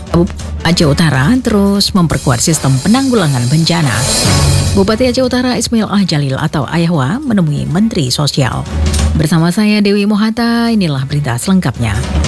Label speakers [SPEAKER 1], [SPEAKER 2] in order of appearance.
[SPEAKER 1] Aceh Utara terus memperkuat sistem penanggulangan bencana. Bupati Aceh Utara Ismail Jalil atau Ayahwa menemui Menteri Sosial. Bersama saya Dewi Mohata, inilah berita selengkapnya.